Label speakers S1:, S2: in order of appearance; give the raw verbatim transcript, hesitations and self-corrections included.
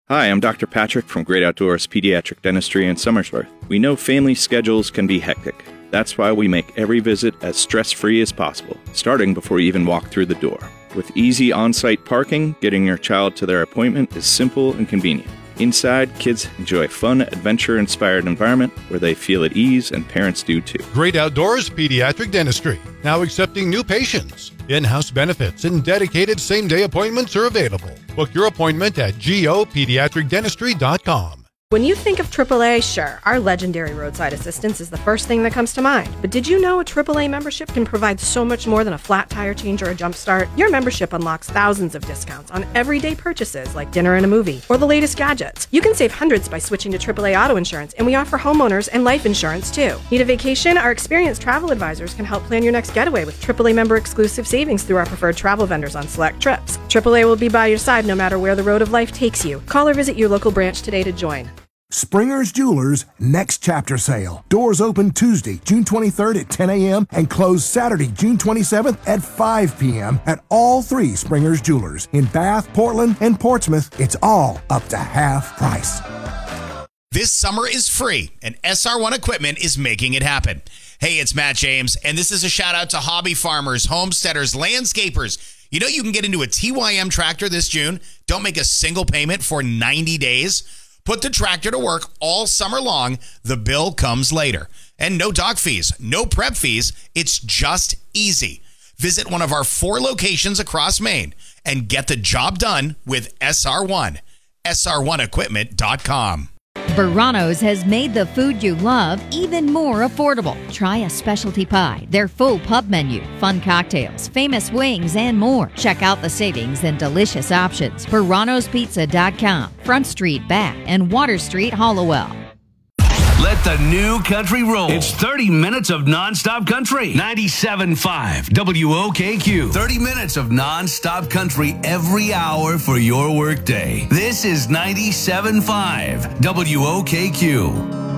S1: Hi, I'm Doctor Patrick from Great Outdoors Pediatric Dentistry in Somersworth. We know family schedules can be hectic. That's why we make every visit as stress-free as possible, starting before you even walk through the door. With easy on-site parking, getting your child to their appointment is simple and convenient. Inside, kids enjoy a fun, adventure-inspired environment where they feel at ease, and parents do too.
S2: Great Outdoors Pediatric Dentistry, now accepting new patients. In-house benefits and dedicated same-day appointments are available. Book your appointment at go pediatric dentistry dot com.
S3: When you think of triple A, sure, our legendary roadside assistance is the first thing that comes to mind. But did you know a triple A membership can provide so much more than a flat tire change or a jump start? Your membership unlocks thousands of discounts on everyday purchases like dinner and a movie or the latest gadgets. You can save hundreds by switching to triple A auto insurance, and we offer homeowners and life insurance too. Need a vacation? Our experienced travel advisors can help plan your next getaway with triple A member exclusive savings through our preferred travel vendors on select trips. triple A will be by your side no matter where the road of life takes you. Call or visit your local branch today to join.
S4: Springer's Jewelers Next Chapter Sale. Doors open Tuesday, June twenty-third at ten a.m. and close Saturday, June twenty-seventh at five p.m. at all three Springer's Jewelers. In Bath, Portland, and Portsmouth, it's all up to half price.
S5: This summer is free, and S R one Equipment is making it happen. Hey, it's Matt James, and this is a shout out to hobby farmers, homesteaders, landscapers. You know you can get into a T Y M tractor this June. Don't make a single payment for ninety days. Put the tractor to work all summer long. The bill comes later. And no dock fees, no prep fees. It's just easy. Visit one of our four locations across Maine and get the job done with S R one. S R one equipment dot com.
S6: Verano's has made the food you love even more affordable. Try a specialty pie, their full pub menu, fun cocktails, famous wings, and more. Check out the savings and delicious options. Verano's Pizza dot com, Front Street, Bath, and Water Street, Hollowell.
S7: Let the new country roll. It's thirty minutes of nonstop country. ninety-seven point five W O K Q. thirty minutes of nonstop country every hour for your workday. This is ninety-seven point five W O K Q.